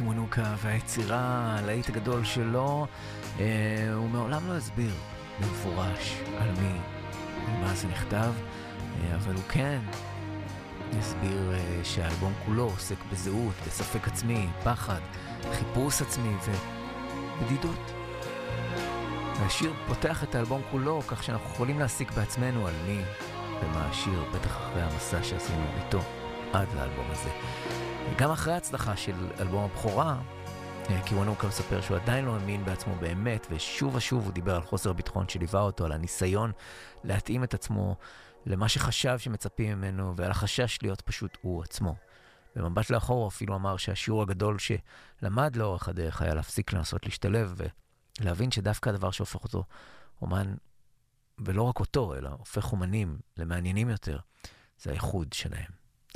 קיוונוקה והיצירה, הלהיט הגדול שלו, הוא מעולם לא הסביר במפורש על מי ומה זה נכתב, אבל הוא כן הסביר שהאלבום כולו עוסק בזהות, בספק עצמי, פחד, חיפוש עצמי ובדידות. השיר פותח את האלבום כולו כך שאנחנו יכולים להסיק בעצמנו על מי ומה השיר, בטח אחרי המסע שעשינו איתו עד לאלבום הזה. גם אחרי ההצלחה של אלבום הבכורה, קיוונוקה מספר שהוא עדיין לא האמין בעצמו באמת, ושוב ושוב הוא דיבר על חוסר הביטחון שליווה אותו, על הניסיון להתאים את עצמו למה שחשב שמצפים ממנו, ועל החשש להיות פשוט הוא עצמו. במבט לאחור הוא אפילו אמר שהשיעור הגדול שלמד לאורך הדרך היה להפסיק לנסות להשתלב, ולהבין שדווקא הדבר שהופך אותו אומן, ולא רק אותו, אלא הופך אומנים למעניינים יותר, זה הייחוד שלהם.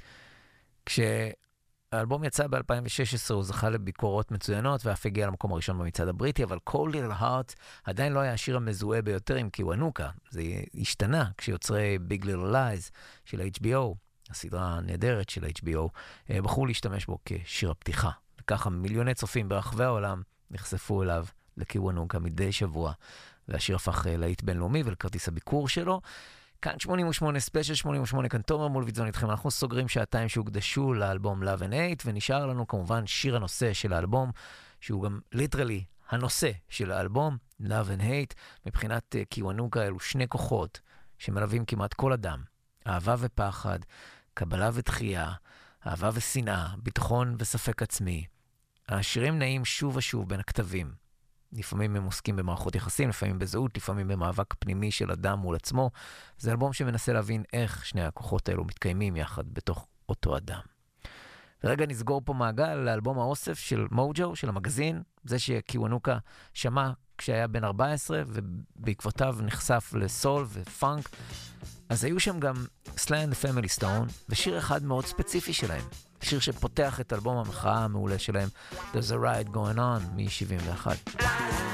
כשהאלבום יצא ב-2016 הוא זכה לביקורות מצוינות ואף הגיע למקום הראשון במצעד הבריטי, אבל Cold Little Heart עדיין לא היה השיר המזוהה ביותר עם קיוונוקה. זה השתנה כשיוצרי Big Little Lies של HBO, הסדרה הנהדרת של HBO, בחרו להשתמש בו כשיר הפתיחה. וככה מיליוני צופים ברחבי העולם נחשפו אליו לקיוונוקה מדי שבוע, והשיר הפך להיט בינלאומי ולכרטיס הביקור שלו. כאן 88, ספיישל 88, כאן תומר מולביטזון איתכם. אנחנו סוגרים שעתיים שהוקדשו לאלבום Love and Hate, ונשאר לנו כמובן שיר הנושא של האלבום, שהוא גם ליטרלי הנושא של האלבום, Love and Hate. מבחינת קיוונוקה אלו שני כוחות שמלווים כמעט כל אדם. אהבה ופחד, קבלה ודחייה, אהבה ושנאה, ביטחון וספק עצמי. השירים נעים שוב ושוב בין הכתבים. לפעמים הם עוסקים במערכות יחסים, לפעמים בזהות, לפעמים במאבק פנימי של אדם מול עצמו. זה אלבום שמנסה להבין איך שני הכוחות האלו מתקיימים יחד בתוך אותו אדם. ורגע נסגור פה מעגל לאלבום האוסף של מוג'ו, של המגזין, זה שקיוונוקה שמע כשהיה בן 14, ובעקבותיו נחשף לסול ופאנק. אז היו שם גם Sly and the Family Stone, ושיר אחד מאוד ספציפי שלהם. שיר שפותח את אלבום המחאה המעולה שלהם, There's a Riot Going On, מ-71.